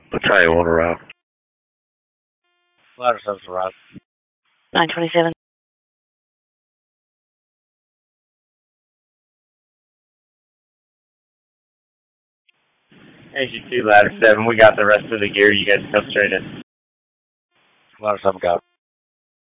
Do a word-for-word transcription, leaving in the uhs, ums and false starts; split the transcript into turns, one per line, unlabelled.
Battalion one around.
Ladder seven's around.
nine twenty-seven.
A G two, ladder seven, we got the rest of the gear, you guys come straight in.
Ladder seven, got it.